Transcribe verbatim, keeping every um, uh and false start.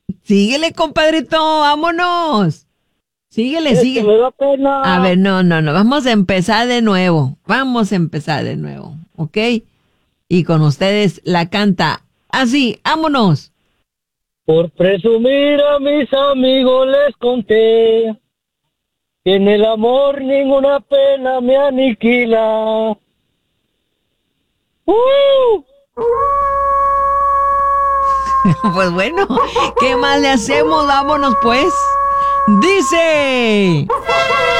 Síguele, compadrito, vámonos. Síguele, Es que sigue. me da A pena. ver, no, no, no, vamos a empezar de nuevo. Vamos a empezar de nuevo, ¿ok? Y con ustedes la canta así, vámonos. Por presumir a mis amigos les conté que en el amor ninguna pena me aniquila. ¡Uh! Pues bueno, ¿qué más le hacemos? Vámonos pues. Dice...